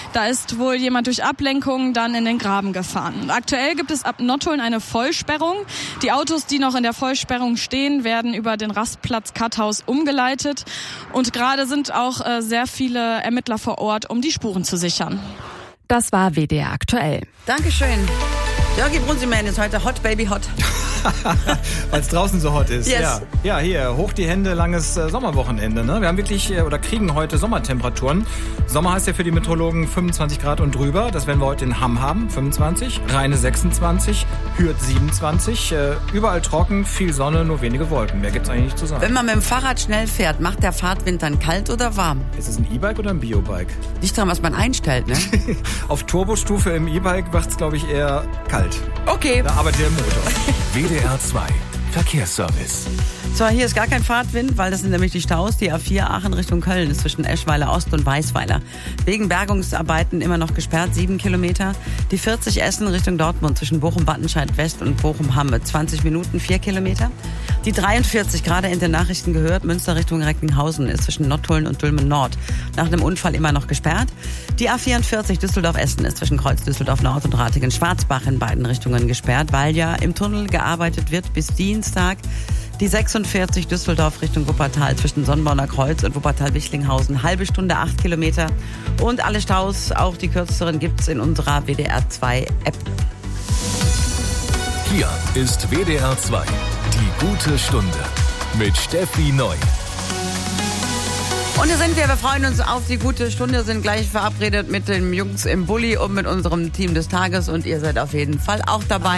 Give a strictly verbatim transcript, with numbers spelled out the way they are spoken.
Da ist wohl jemand durch Ablenkung dann in den Graben gefahren. Und aktuell gibt es ab Nottuln eine Vollsperrung. Die Autos, die noch in der Vollsperrung stehen, werden über den Rastplatz Katthaus umgeleitet. Und gerade sind auch äh, sehr viele Ermittler vor Ort, um die Spuren zu sichern. Das war W D R aktuell. Dankeschön. Jörgi Brunziman ist heute Hot Baby Hot. Weil es draußen so hot ist. Yes. Ja. ja, hier, hoch die Hände, langes äh, Sommerwochenende. Ne? Wir haben wirklich, äh, oder kriegen heute Sommertemperaturen. Sommer heißt ja für die Meteorologen fünfundzwanzig Grad und drüber. Das werden wir heute in Hamm haben, fünfundzwanzig. Rheine sechsundzwanzig, Hürth siebenundzwanzig. Äh, überall trocken, viel Sonne, nur wenige Wolken. Mehr gibt's eigentlich nicht zu sagen. Wenn man mit dem Fahrrad schnell fährt, macht der Fahrtwind dann kalt oder warm? Ist es ein E-Bike oder ein Biobike? Nicht dran, was man einstellt, ne? Auf Turbostufe im E-Bike macht's, glaube ich, eher kalt. Okay. Da arbeitet der Motor. W D R zwei Verkehrsservice. So, hier ist gar kein Fahrtwind, weil das sind nämlich die Staus. Die A vier Aachen Richtung Köln ist zwischen Eschweiler Ost und Weißweiler. Wegen Bergungsarbeiten immer noch gesperrt, sieben Kilometer. Die vierzig Essen Richtung Dortmund zwischen Bochum-Battenscheid West und Bochum-Hamme, zwanzig Minuten, vier Kilometer. Die dreiundvierzig, gerade in den Nachrichten gehört, Münster Richtung Recklinghausen ist zwischen Nottuln und Dülmen Nord nach einem Unfall immer noch gesperrt. Die A vierundvierzig Düsseldorf-Essen ist zwischen Kreuz Düsseldorf Nord und Ratingen-Schwarzbach in beiden Richtungen gesperrt, weil ja im Tunnel gearbeitet wird bis Dienstag. Die sechsundvierzig Düsseldorf Richtung Wuppertal zwischen Sonnenborner Kreuz und Wuppertal-Wichlinghausen, halbe Stunde, acht Kilometer. Und alle Staus, auch die kürzeren, gibt's in unserer W D R zwei App. Hier ist W D R zwei, die gute Stunde mit Steffi Neu. Und hier sind wir, wir freuen uns auf die gute Stunde, sind gleich verabredet mit den Jungs im Bulli und mit unserem Team des Tages und ihr seid auf jeden Fall auch dabei.